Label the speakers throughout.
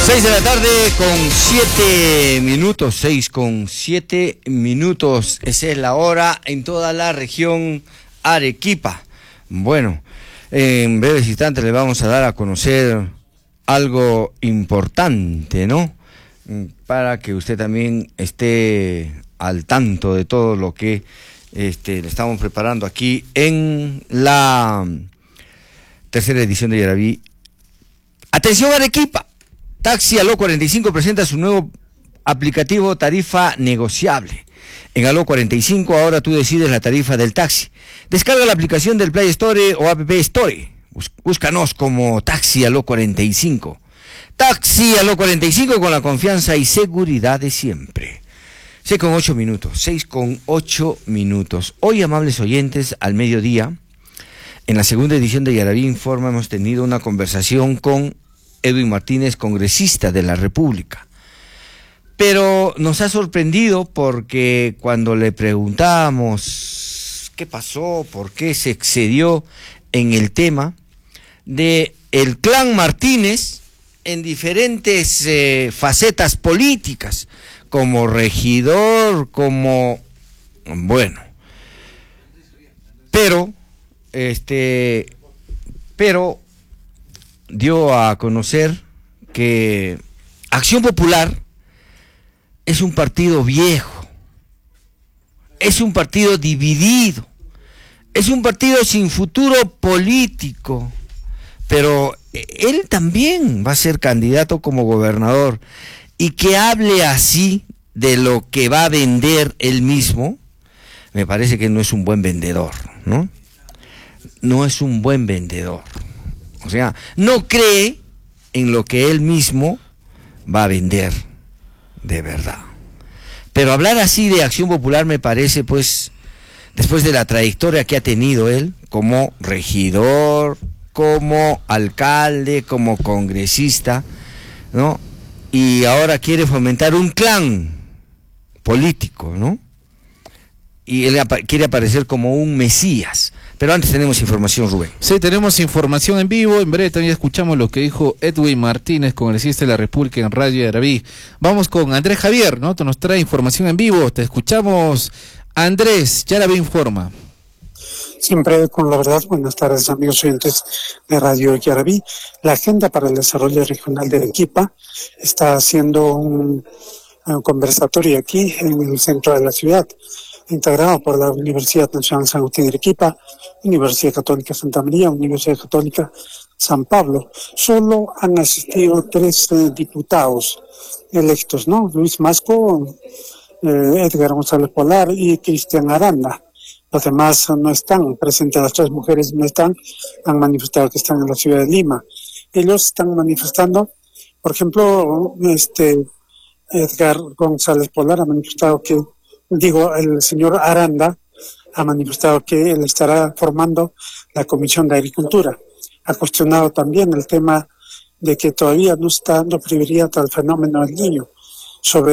Speaker 1: 6:07 6:07. Esa es la hora en toda la región Arequipa. Bueno, en breves instantes le vamos a dar a conocer algo importante, ¿no? Para que usted también esté al tanto de todo lo que le estamos preparando aquí en la tercera edición de Yaraví. Atención Arequipa. Taxi Aló 45 presenta su nuevo aplicativo tarifa negociable. En Aló 45 ahora tú decides la tarifa del taxi. Descarga la aplicación del Play Store o App Store. Búscanos como Taxi Aló 45. Taxi Aló 45 con la confianza y seguridad de siempre. 6:08. Hoy, amables oyentes, al mediodía, en la segunda edición de Yaraví Informa, hemos tenido una conversación con Edwin Martínez, congresista de la República. Pero nos ha sorprendido porque cuando le preguntábamos qué pasó, por qué se excedió en el tema de el clan Martínez en diferentes facetas políticas, como regidor, como bueno, pero dio a conocer que Acción Popular es un partido viejo, es un partido dividido, es un partido sin futuro político, pero él también va a ser candidato como gobernador, y que hable así de lo que va a vender él mismo, me parece que no es un buen vendedor, ¿no? No es un buen vendedor. O sea, no cree en lo que él mismo va a vender de verdad. Pero hablar así de Acción Popular me parece, pues, después de la trayectoria que ha tenido él como regidor, como alcalde, como congresista, ¿no? Y ahora quiere fomentar un clan político, ¿no? Y él quiere aparecer como un mesías. Pero antes tenemos información, Rubén.
Speaker 2: Sí, tenemos información en vivo. En breve también escuchamos lo que dijo Edwin Martínez, congresista de la República en Radio Yaraví. Vamos con Andrés Javier, ¿no? Nos trae información en vivo. Te escuchamos, Andrés. Yaraví Informa.
Speaker 3: Siempre con la verdad. Buenas tardes, amigos oyentes de Radio Yaraví. La Agenda para el Desarrollo Regional de Arequipa está haciendo un conversatorio aquí en el centro de la ciudad, integrado por la Universidad Nacional San Agustín de Arequipa, Universidad Católica Santa María, Universidad Católica San Pablo. Solo han asistido 3 diputados electos, ¿no? Luis Masco, Edgar González Polar y Cristian Aranda. Los demás no están presentes, las 3 mujeres no están, han manifestado que están en la ciudad de Lima. Ellos están manifestando, por ejemplo, Edgar González Polar ha manifestado que, el señor Aranda ha manifestado que él estará formando la Comisión de Agricultura. Ha cuestionado también el tema de que todavía no está dando prioridad al fenómeno del Niño. Sobre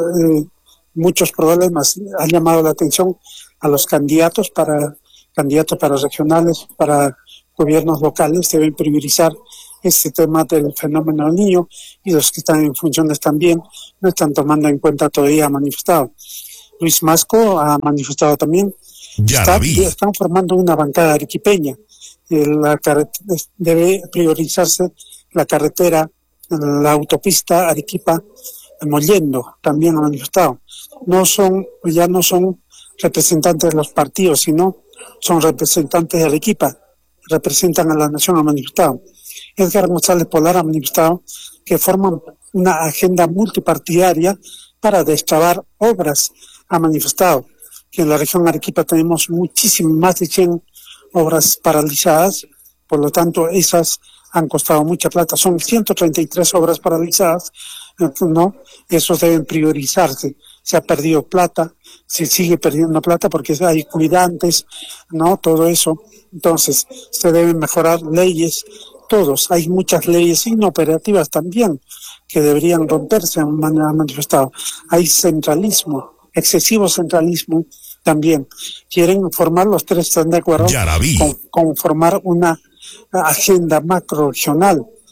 Speaker 3: muchos problemas, ha llamado la atención a los candidatos para regionales, para gobiernos locales, deben priorizar este tema del fenómeno del Niño, y los que están en funciones también no están tomando en cuenta todavía, ha manifestado. Luis Masco ha manifestado también que están formando una bancada arequipeña. Debe priorizarse la carretera, la autopista Arequipa-Mollendo, también ha manifestado. Ya no son representantes de los partidos, sino son representantes de Arequipa, representan a la nación, ha manifestado. Edgar González Polar ha manifestado que forman una agenda multipartidaria para destrabar obras. Ha manifestado que en la región Arequipa tenemos muchísimo más de 100 obras paralizadas, por lo tanto esas han costado mucha plata, son 133 obras paralizadas, ¿no? Esos deben priorizarse. Se ha perdido plata, se sigue perdiendo plata porque hay cuidantes, ¿no? Todo eso. Entonces, se deben mejorar leyes, hay muchas leyes inoperativas también que deberían romperse, han manifestado. Hay centralismo, excesivo centralismo también. Quieren formar, los 3 están de acuerdo con formar una agenda macro regional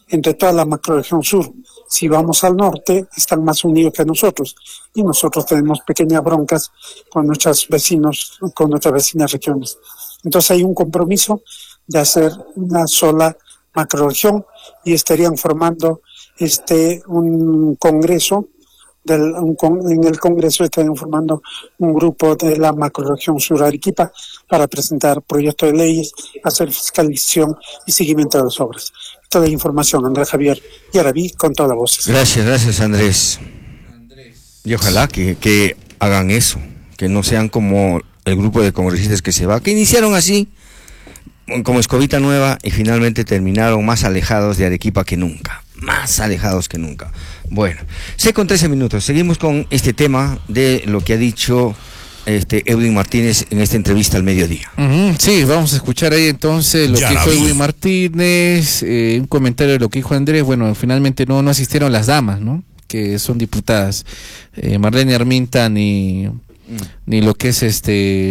Speaker 3: entre toda la macrorregión sur. Si vamos al norte, están más unidos que nosotros. Y nosotros tenemos pequeñas broncas con nuestros vecinos, con nuestras vecinas regiones. Entonces hay un compromiso de hacer una sola macrorregión y estarían formando un congreso. En el Congreso estarían formando un grupo de la macrorregión sur Arequipa para presentar proyectos de leyes, hacer fiscalización y seguimiento de las obras. Toda la información, Andrés Javier Yaraví, con todas las voces.
Speaker 1: Gracias Andrés. Y ojalá que hagan eso, que no sean como el grupo de congresistas que se va, que iniciaron así, como escobita nueva, y finalmente terminaron más alejados de Arequipa que nunca. Más alejados que nunca. Bueno, 6:13 minutos. Seguimos con este tema de lo que ha dicho Edwin Martínez en esta entrevista al mediodía.
Speaker 2: Sí, vamos a escuchar ahí entonces lo que dijo Edwin Martínez, un comentario de lo que dijo Andrés. Bueno, finalmente no asistieron las damas, ¿no? Que son diputadas. Marlene Arminta ni lo que es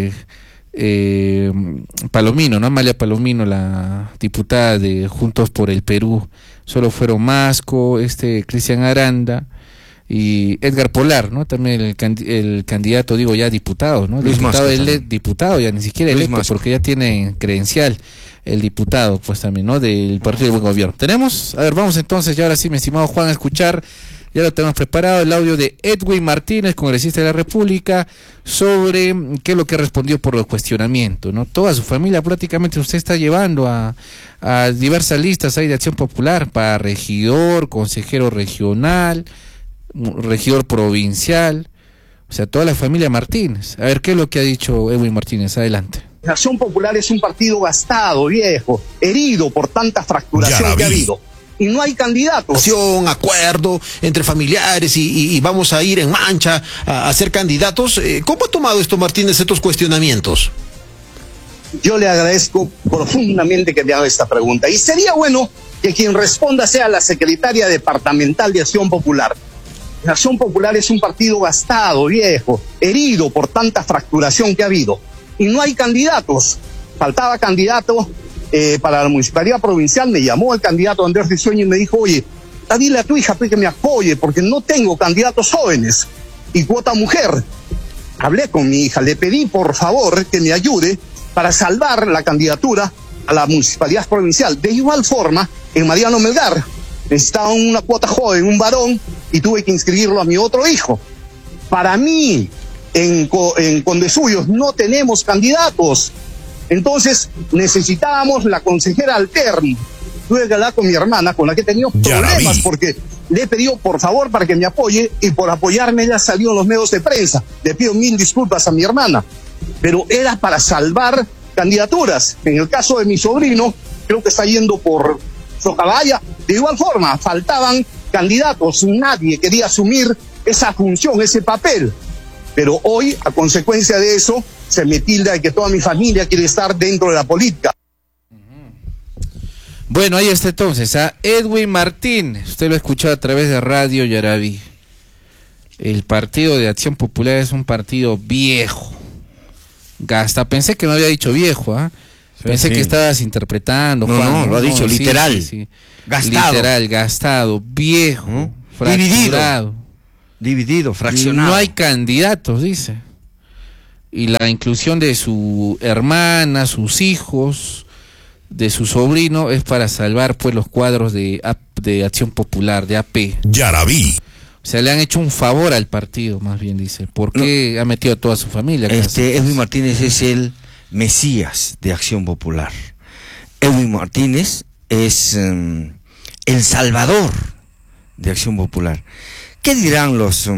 Speaker 2: Palomino, ¿no? Amalia Palomino, la diputada de Juntos por el Perú. Solo fueron Masco, Cristian Aranda y Edgar Polar, ¿no? También el candidato, digo, ya diputado, ¿no?
Speaker 1: Luis
Speaker 2: Diputado,
Speaker 1: Masco
Speaker 2: diputado, ya ni siquiera electo, porque ya tiene credencial el diputado, pues también, ¿no? Del Partido del Buen Gobierno. ¿Tenemos? A ver, vamos entonces, ya ahora sí, mi estimado Juan, a escuchar. Ya lo tenemos preparado, el audio de Edwin Martínez, congresista de la República, sobre qué es lo que respondió por los cuestionamientos, ¿no? Toda su familia prácticamente usted está llevando a diversas listas ahí de Acción Popular para regidor, consejero regional, regidor provincial, o sea, toda la familia Martínez. A ver, ¿qué es lo que ha dicho Edwin Martínez? Adelante.
Speaker 4: Acción Popular es un partido gastado, viejo, herido por tanta fracturación que ha habido. Y no hay candidatos.
Speaker 5: Acuerdo entre familiares y vamos a ir en mancha a ser candidatos. ¿Cómo ha tomado esto Martínez, estos cuestionamientos?
Speaker 4: Yo le agradezco profundamente que me haga esta pregunta. Y sería bueno que quien responda sea la secretaria departamental de Acción Popular. Acción Popular es un partido gastado, viejo, herido por tanta fracturación que ha habido. Y no hay candidatos. Faltaba candidato. Para la municipalidad provincial me llamó el candidato Andrés Risueño y me dijo, oye, dile a tu hija que me apoye porque no tengo candidatos jóvenes y cuota mujer. Hablé con mi hija, le pedí por favor que me ayude para salvar la candidatura a la municipalidad provincial. De igual forma, en Mariano Melgar necesitaba una cuota joven, un varón, y tuve que inscribirlo a mi otro hijo. Para mí, en Condesuyos no tenemos candidatos. Entonces necesitábamos la consejera alterna. Tuve que hablar con mi hermana, con la que he tenido problemas, porque le he pedido por favor para que me apoye, y por apoyarme ella salió en los medios de prensa. Le pido 1000 disculpas a mi hermana, pero era para salvar candidaturas. En el caso de mi sobrino, creo que está yendo por Socabaya. De igual forma, faltaban candidatos, nadie quería asumir esa función, ese papel. Pero hoy, a consecuencia de eso, se me tilda de que toda mi familia quiere estar dentro de la política.
Speaker 2: Bueno, ahí está entonces, a Edwin Martínez. Usted lo ha escuchado a través de Radio Yaraví. El Partido de Acción Popular es un partido viejo. Pensé que no había dicho viejo, ¿ah? Pensé que estabas interpretando, Juan.
Speaker 1: No, lo ha dicho literal.
Speaker 2: Sí.
Speaker 1: Gastado.
Speaker 2: Literal, gastado, viejo, fracturado.
Speaker 1: Dividido, fraccionado.
Speaker 2: No hay candidatos, dice. Y la inclusión de su hermana, sus hijos, de su sobrino, es para salvar pues los cuadros de Acción Popular, de AP.
Speaker 6: Yaraví.
Speaker 2: O sea, le han hecho un favor al partido, más bien dice. ¿Por qué ha metido a toda su familia?
Speaker 1: Edwin Martínez es el Mesías de Acción Popular. Edwin Martínez es el salvador de Acción Popular. ¿Qué dirán los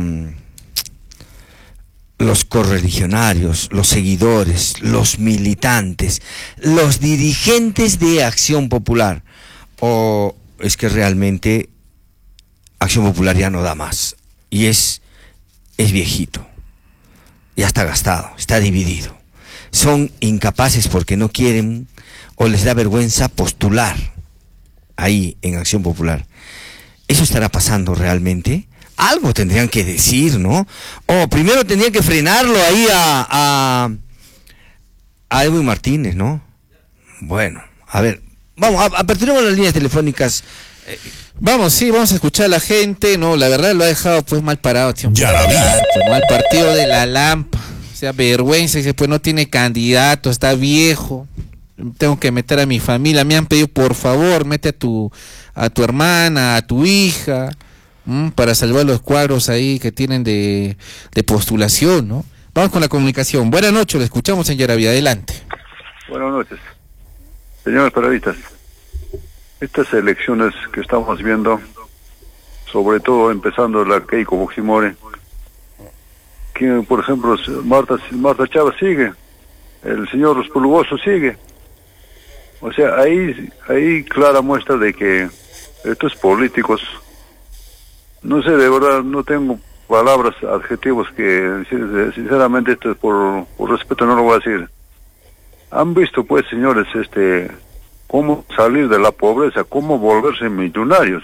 Speaker 1: correligionarios, los seguidores, los militantes, los dirigentes de Acción Popular? ¿O es que realmente Acción Popular ya no da más y es viejito, ya está gastado, está dividido? Son incapaces porque no quieren o les da vergüenza postular ahí en Acción Popular. ¿Eso estará pasando realmente? Algo tendrían que decir, ¿no? O primero tendrían que frenarlo ahí a Edwin Martínez, ¿no? Bueno, a ver, vamos, aperturemos las líneas telefónicas
Speaker 2: Vamos a escuchar a la gente, no, la verdad lo ha dejado pues mal parado, tío. Mal partido de la Lampa, o sea, vergüenza, dice, pues no tiene candidato, está viejo, tengo que meter a mi familia, me han pedido por favor, mete a tu hermana, a tu hija, para salvar los cuadros ahí que tienen de postulación, ¿no? Vamos con la comunicación. Buenas noches, lo escuchamos en Yaraví, adelante.
Speaker 6: Buenas noches, señores periodistas. Estas elecciones que estamos viendo, sobre todo empezando la Keiko Fujimori, que por ejemplo Marta Chávez sigue, el señor Espulugoso sigue. O sea, ahí clara muestra de que estos políticos, no sé, de verdad no tengo palabras, adjetivos que sinceramente esto por respeto no lo voy a decir. Han visto pues, señores, cómo salir de la pobreza, cómo volverse millonarios.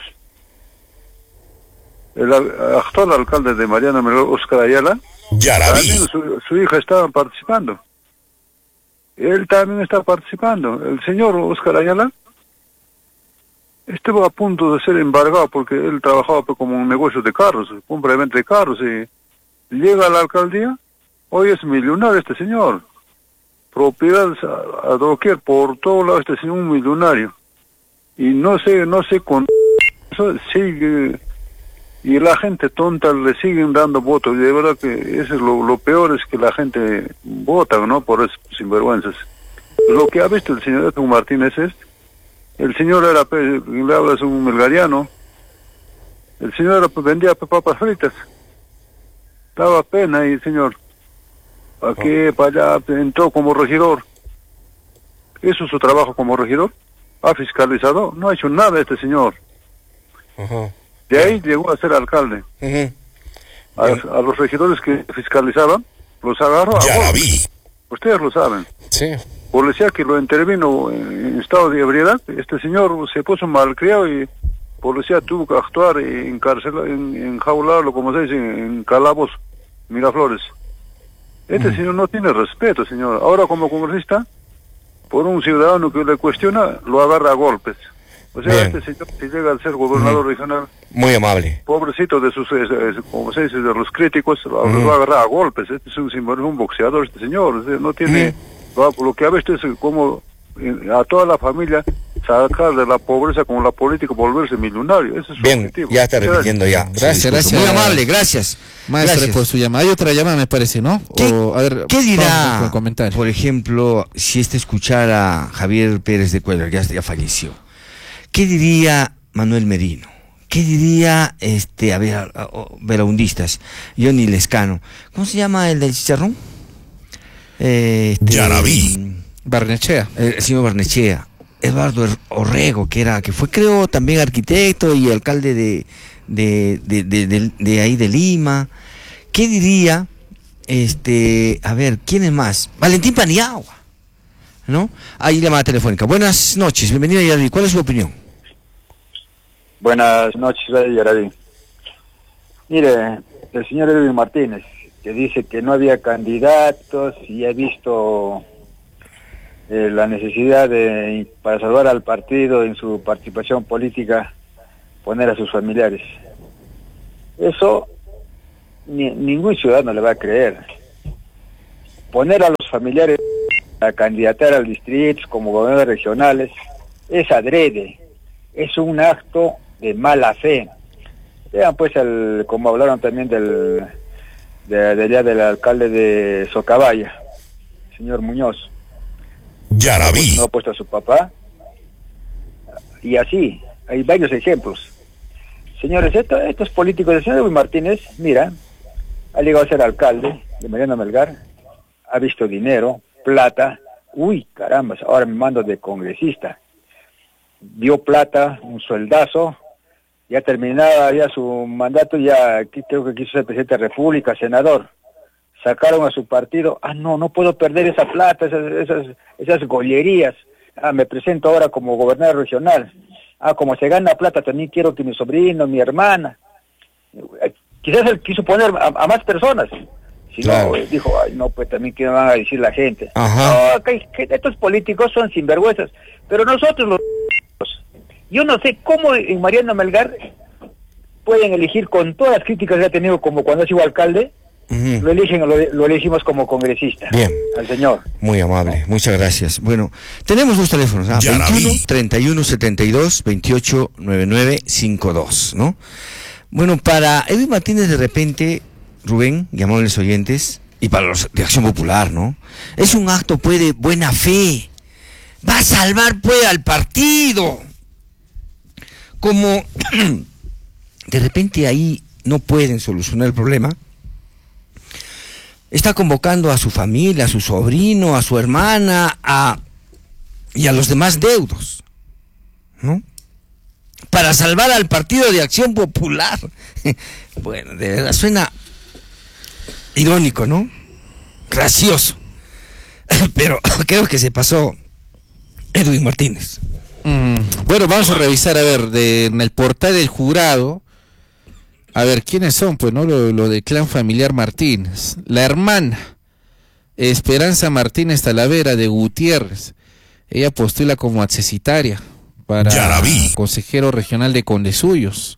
Speaker 6: El actual alcalde de Mariana Melgar, Oscar Ayala, también su hija estaba participando. Él también está participando. El señor Oscar Ayala estuvo a punto de ser embargado porque él trabajaba como un negocio de carros, compra y venta de carros, y llega a la alcaldía, hoy es millonario este señor. Propiedades a doquier, por todo lado este señor un millonario. Y no sé con eso sigue, y la gente tonta le siguen dando votos, y de verdad que eso es lo peor, es que la gente vota, ¿no? Por esos sinvergüenzas. Lo que ha visto el señor Edwin Martínez es, el señor era, le hablas un melgariano, el señor vendía papas fritas, daba pena y el señor, aquí, para allá, entró como regidor. ¿Eso es su trabajo como regidor? ¿Ha fiscalizado? No ha hecho nada este señor. De ahí llegó a ser alcalde. A los regidores que fiscalizaban, los agarró a golpes. Ustedes lo saben.
Speaker 7: Sí.
Speaker 6: Policía que lo intervino en estado de ebriedad, este señor se puso malcriado y policía tuvo que actuar y enjaularlo, como se dice, en calabozos, Miraflores. Este señor no tiene respeto, señor. Ahora como congresista, por un ciudadano que le cuestiona, lo agarra a golpes. O sea,
Speaker 7: Bien.
Speaker 6: este señor, si llega a ser gobernador regional,
Speaker 7: Muy amable.
Speaker 6: pobrecito de sus, como se dice, de los críticos, lo va a agarrar a golpes. Este es un boxeador, este señor. No tiene, lo que ha visto es como a toda la familia sacar de la pobreza con la política, volverse millonario. Ese es su
Speaker 7: Bien,
Speaker 6: objetivo.
Speaker 7: ya está repitiendo ya.
Speaker 2: Gracias.
Speaker 1: Muy amable, gracias.
Speaker 2: Maestre,
Speaker 1: Gracias.
Speaker 2: por su llamada. Hay otra llamada, me parece, ¿no?
Speaker 1: ¿Qué,
Speaker 2: A ver,
Speaker 1: ¿qué
Speaker 2: vamos
Speaker 1: dirá,
Speaker 2: con el comentario.
Speaker 1: por ejemplo, si escuchara a Javier Pérez de Cuellar, ya falleció? ¿Qué diría Manuel Merino? ¿Qué diría, veraundistas? Johnny Lescano. ¿Cómo se llama el del chicharrón?
Speaker 7: Yaraví.
Speaker 2: Barnechea.
Speaker 1: El señor Barnechea. Eduardo Orrego, que fue, creo, también arquitecto y alcalde de ahí de Lima. ¿Qué diría, a ver, quién es más? Valentín Paniagua, ¿no? Ahí llamada telefónica. Buenas noches, bienvenido a Yaraví. ¿Cuál es su opinión?
Speaker 8: Buenas noches, Radio Yaraví. Mire, el señor Edwin Martínez, que dice que no había candidatos y ha visto la necesidad de, para salvar al partido en su participación política, poner a sus familiares. Eso ningún ciudadano le va a creer. Poner a los familiares a candidatar al distrito como gobernadores regionales es adrede, es un acto de mala fe. Vean pues, como hablaron también del alcalde de Socabaya, señor Muñoz.
Speaker 7: Yaraví.
Speaker 8: No ha puesto a su papá. Y así, hay varios ejemplos. Señores, estos políticos, el señor Edwin Martínez, mira, ha llegado a ser alcalde de Mariana Melgar, ha visto dinero, plata, uy, caramba, ahora me mando de congresista. Dio plata, un sueldazo, ya terminaba ya su mandato, ya creo que quiso ser presidente de la República, senador. Sacaron a su partido, no puedo perder esa plata, esas gollerías. Me presento ahora como gobernador regional. Como se gana plata, también quiero que mi sobrino, mi hermana. Quizás él quiso poner a más personas. Si
Speaker 7: Claro.
Speaker 8: no, dijo, no, pues también qué van a decir la gente.
Speaker 7: Ajá.
Speaker 8: No, que estos políticos son sinvergüenzas, pero nosotros los Yo no sé cómo en Mariano Melgar pueden elegir con todas las críticas que ha tenido como cuando ha sido alcalde, lo elegimos como congresista.
Speaker 1: Bien.
Speaker 8: Al señor.
Speaker 1: Muy amable, muchas gracias. Bueno, tenemos dos teléfonos, 21 31 72 28 99 52, ¿no? Bueno, para Edwin Martínez de repente, Rubén y amables oyentes, y para los de Acción Popular, ¿no? Es un acto, pues, de buena fe. Va a salvar, pues, al partido. Como de repente ahí no pueden solucionar el problema, está convocando a su familia, a su sobrino, a su hermana, y a los demás deudos, ¿no? Para salvar al Partido de Acción Popular. Bueno, de verdad suena irónico, ¿no? Gracioso. Pero creo que se pasó Edwin Martínez.
Speaker 2: Bueno, vamos a revisar, a ver, en el portal del jurado, a ver, ¿quiénes son? Pues, ¿no? Lo de clan familiar Martínez. La hermana, Esperanza Martínez Talavera de Gutiérrez. Ella postula como accesitaria para consejero regional de Condesuyos.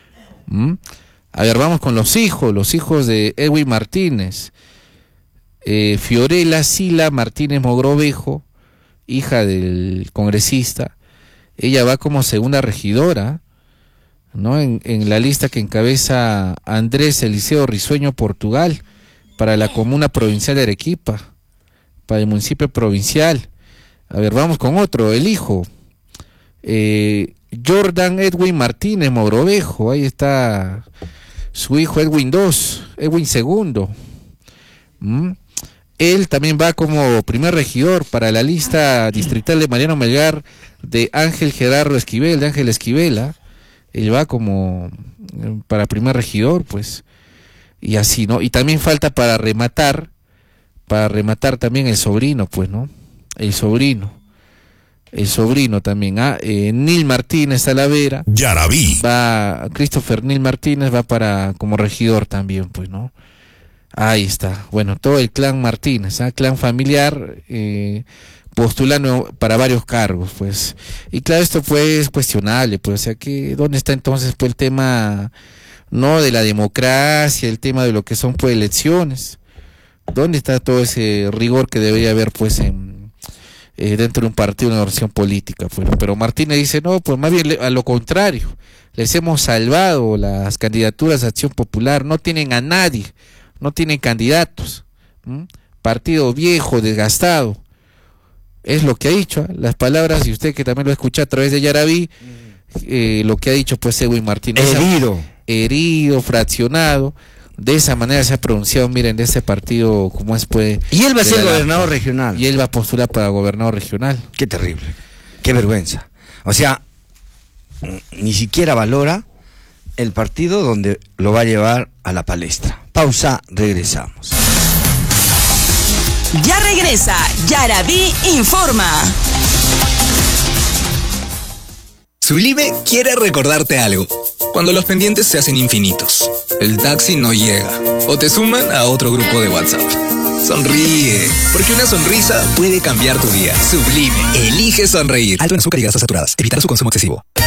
Speaker 2: A ver, vamos con los hijos de Edwin Martínez. Fiorella Sila Martínez Mogrovejo, hija del congresista. Ella va como segunda regidora, ¿no? En la lista que encabeza Andrés Eliseo Risueño Portugal para la comuna provincial de Arequipa, para el municipio provincial. A ver, vamos con otro, el hijo, Jordan Edwin Martínez Mogrovejo, ahí está su hijo Edwin II. Él también va como primer regidor para la lista distrital de Mariano Melgar de Ángel Gerardo Esquivel, de Ángel Esquivela. Él va como para primer regidor, pues, y así, ¿no? Y también falta para rematar también el sobrino, pues, ¿no? El sobrino también, Nil Martínez Talavera. Christopher Nil Martínez va como regidor también, pues, ¿no? Ahí está, bueno, todo el clan Martínez, clan familiar, postulando para varios cargos, pues, y claro, esto pues es cuestionable, pues, o sea, que ¿dónde está entonces pues el tema, no, de la democracia, el tema de lo que son pues elecciones? ¿Dónde está todo ese rigor que debería haber pues dentro de un partido, una organización política? Pues, pero Martínez dice, no, pues más bien a lo contrario, les hemos salvado las candidaturas de Acción Popular, no tienen a nadie, no tienen candidatos, partido viejo, desgastado, es lo que ha dicho,
Speaker 1: las palabras, y usted que también lo escucha a través de Yarabí, lo que ha dicho pues Edwin Martínez, herido, fraccionado, de esa manera se ha pronunciado, miren, de ese partido, como es pues. Y él va a ser gobernador regional. Y él va a postular para gobernador regional. Qué terrible, qué vergüenza. O sea, ni siquiera valora el partido donde lo va a llevar a la palestra. Pausa, regresamos.
Speaker 9: Ya regresa Yarabí Informa.
Speaker 10: Sublime quiere recordarte algo. Cuando los pendientes se hacen infinitos, el taxi no llega o te suman a otro grupo de WhatsApp. Sonríe, porque una sonrisa puede cambiar tu día. Sublime, elige sonreír. Alto en azúcar y grasas saturadas. Evitar su consumo excesivo.